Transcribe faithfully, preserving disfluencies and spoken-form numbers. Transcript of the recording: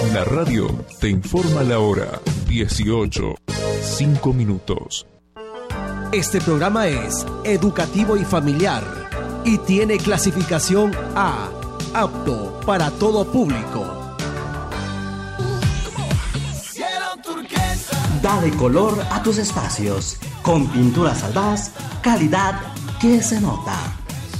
La radio te informa la hora dieciocho, cinco minutos. Este programa es educativo y familiar y tiene clasificación A, apto para todo público. Dale color a tus espacios con Pinturas Aldaz, calidad que se nota.